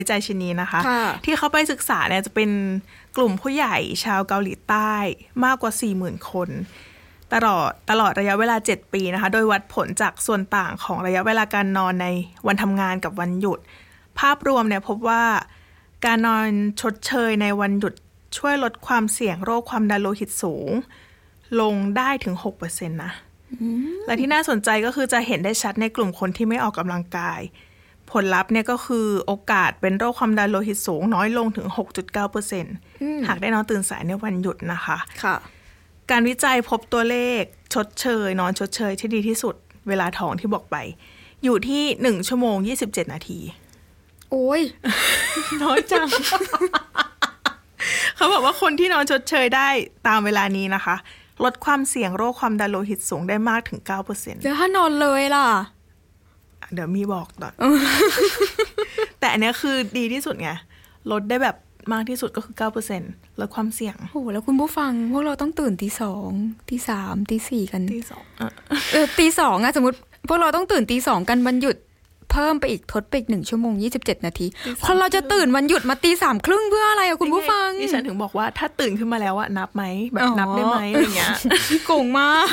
วิจัยชิ้นนี้นะคะที่เขาไปศึกษาเนี่ยจะเป็นกลุ่มผู้ใหญ่ชาวเกาหลีใต้มากกว่า 40,000 คนตลอดระยะเวลา7 ปีนะคะโดยวัดผลจากส่วนต่างของระยะเวลาการนอนในวันทำงานกับวันหยุดภาพรวมเนี่ยพบว่าการนอนชดเชยในวันหยุดช่วยลดความเสี่ยงโรคความดันโลหิตสูงลงได้ถึง 6% นะและที่น่าสนใจก็คือจะเห็นได้ชัดในกลุ่มคนที่ไม่ออกกำลังกายผลลัพธ์เนี่ยก็คือโอกาสเป็นโรคความดันโลหิตสูงน้อยลงถึง 6.9% หากได้นอนตื่นสายในวันหยุดนะคะค่ะการวิจัยพบตัวเลขชดเชยนอนชดเชยที่ดีที่สุดเวลาท้องที่บอกไปอยู่ที่1 ชั่วโมง 27 นาทีโอ้ยน้อยจัง เขาบอกว่าคนที่นอนชดเชยได้ตามเวลานี้นะคะลดความเสี่ยงโรคความดันโลหิตสูงได้มากถึง 9% เดี๋ยวถ้านอนเลยล่ะเดี๋ยวมีบอกต่อ แต่อันนี้คือดีที่สุดไงลดได้แบบมากที่สุดก็คือ 9% ลดความเสี่ยงโอ้แล้วคุณผู้ฟังพวกเราต้องตื่นตี 2 ตี 3 ตี 4กันตี 2ตี 2อ่ะสมมุติพวกเราต้องตื่นตี 2กันวันหยุดเพิ่มไปอีกทดไปอีก1 ชั่วโมง 27 นาทีคนเราจะตื่นวันหยุดมาตี 3 ครึ่งเพื่ออะไรอ่ะคุณผู้ฟังดิฉันถึงบอกว่าถ้าตื่นขึ้นมาแล้วอะนับไหมแบบนับได้ไหมอะไรเงี้ยโกงมาก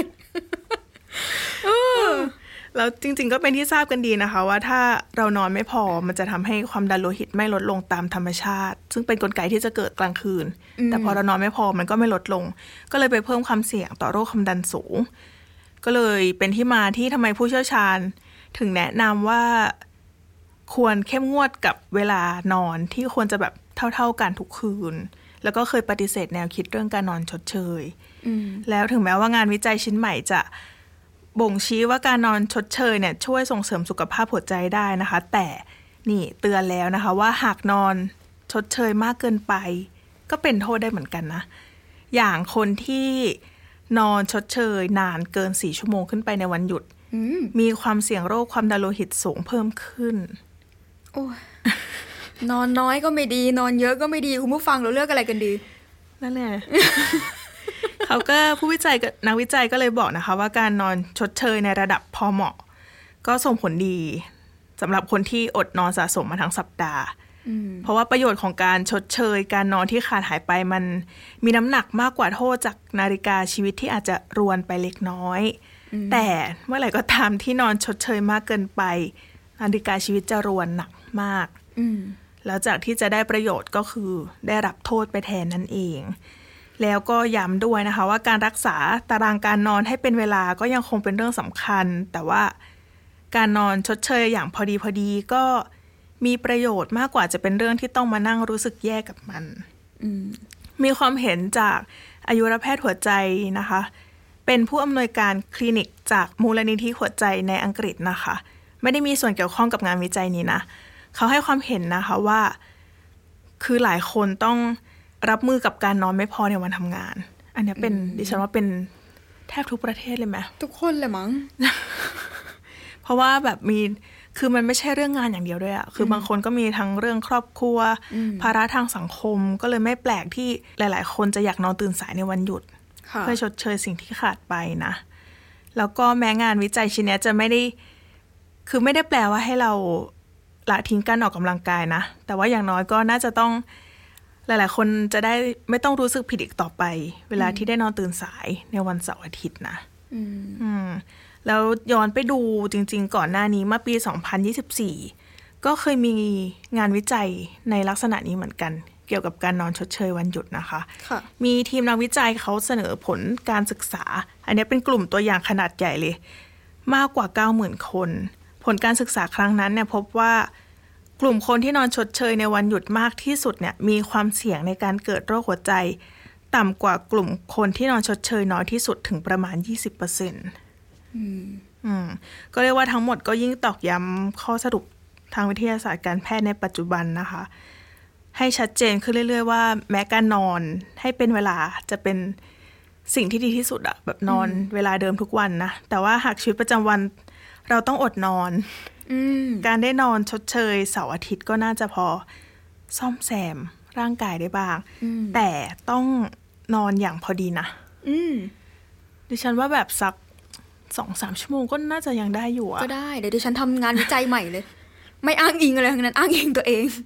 แล้วจริงๆก็เป็นที่ทราบกันดีนะคะว่าถ้าเรานอนไม่พอมันจะทำให้ความดันโลหิตไม่ลดลงตามธรรมชาติซึ่งเป็นกลไกที่จะเกิดกลางคืนแต่พอเรานอนไม่พอมันก็ไม่ลดลงก็เลยไปเพิ่มความเสี่ยงต่อโรคความดันสูงก็เลยเป็นที่มาที่ทำไมผู้เชี่ยวชาญถึงแนะนำว่าควรเข้มงวดกับเวลานอนที่ควรจะแบบเท่าๆกันทุกคืนแล้วก็เคยปฏิเสธแนวคิดเรื่องการนอนชดเชยแล้วถึงแม้ว่างานวิจัยชิ้นใหม่จะบ่งชี้ว่าการนอนชดเชยเนี่ยช่วยส่งเสริมสุขภาพหัวใจได้นะคะแต่นี่เตือนแล้วนะคะว่าหากนอนชดเชยมากเกินไปก็เป็นโทษได้เหมือนกันนะอย่างคนที่นอนชดเชยนานเกิน4 ชั่วโมงขึ้นไปในวันหยุดมีความเสี่ยงโรคความดันโลหิตสูงเพิ่มขึ้นโอ้ยนอนน้อยก็ไม่ดีนอนเยอะก็ไม่ดีคุณผู้ฟังเราเลือกอะไรกันดีนั่นแหละ เขาก็ผู้วิจัยนักวิจัยก็เลยบอกนะคะว่าการนอนชดเชยในระดับพอเหมาะก็ส่งผลดีสำหรับคนที่อดนอนสะสมมาทั้งสัปดาห์เพราะว่าประโยชน์ของการชดเชยการนอนที่ขาดหายไปมันมีน้ำหนักมากกว่าโทษจากนาฬิกาชีวิตที่อาจจะรวนไปเล็กน้อยแต่เมื่อไหร่ก็ตามที่นอนชดเชยมากเกินไปนาฬิกาชีวิตจะรวนหนักมากแล้วจากที่จะได้ประโยชน์ก็คือได้รับโทษไปแทนนั่นเองแล้วก็ย้ำด้วยนะคะว่าการรักษาตารางการนอนให้เป็นเวลาก็ยังคงเป็นเรื่องสำคัญแต่ว่าการนอนชดเชยอย่างพอดีก็มีประโยชน์มากกว่าจะเป็นเรื่องที่ต้องมานั่งรู้สึกแย่กับมันมีความเห็นจากอายุรแพทย์หัวใจนะคะเป็นผู้อำนวยการคลินิกจากมูลนิธิหัวใจในอังกฤษนะคะไม่ได้มีส่วนเกี่ยวข้องกับงานวิจัยนี้นะเขาให้ความเห็นนะคะว่าคือหลายคนต้องรับมือกับการนอนไม่พอในวันทำงานอันนี้เป็นดิฉันว่าเป็นแทบทุกประเทศเลยไหมทุกคนเลยมั้งเพราะว่าแบบคือมันไม่ใช่เรื่องงานอย่างเดียวด้วยอะคือบางคนก็มีทั้งเรื่องครอบครัวภาระทางสังคมก็เลยไม่แปลกที่หลายๆคนจะอยากนอนตื่นสายในวันหยุดเพื่อชดเชยสิ่งที่ขาดไปนะแล้วก็แม้งานวิจัยชิ้นนี้จะไม่ได้แปลว่าให้เราละทิ้งการออกกำลังกายนะแต่ว่าอย่างน้อยก็น่าจะต้องหลายๆคนจะได้ไม่ต้องรู้สึกผิดอีกต่อไปเวลาที่ได้นอนตื่นสายในวันเสาร์อาทิตย์นะแล้วย้อนไปดูจริงๆก่อนหน้านี้เมื่อปี2024ก็เคยมีงานวิจัยในลักษณะนี้เหมือนกันเกี่ยวกับการนอนชดเชยวันหยุดนะคะมีทีมนักวิจัยเขาเสนอผลการศึกษาอันนี้เป็นกลุ่มตัวอย่างขนาดใหญ่เลยมากกว่า 90,000 คนผลการศึกษาครั้งนั้นเนี่ยพบว่ากลุ่มคนที่นอนชดเชยในวันหยุดมากที่สุดเนี่ยมีความเสี่ยงในการเกิดโรคหัวใจต่ำกว่ากลุ่มคนที่นอนชดเชยน้อยที่สุดถึงประมาณ 20% ก็เรียกว่าทั้งหมดก็ยิ่งตอกย้ำข้อสรุปทางวิทยาศาสตร์การแพทย์ในปัจจุบันนะคะให้ชัดเจนขึ้นเรื่อยๆว่าแม้การนอนให้เป็นเวลาจะเป็นสิ่งที่ดีที่สุดอะแบบนอนเวลาเดิมทุกวันนะแต่ว่าหากชีวิตประจำวันเราต้องอดนอนการได้นอนชดเชยเสาร์อาทิตย์ก็น่าจะพอซ่อมแซมร่างกายได้บ้างแต่ต้องนอนอย่างพอดีนะดิฉันว่าแบบสัก 2-3 ชั่วโมงก็น่าจะยังได้อยู่อะก็ได้เดี๋ยวดิฉันทำงานวิจัยใหม่เลยไม่อ้างอิงอะไรทั้งนั้นอ้างอิงตัวเอง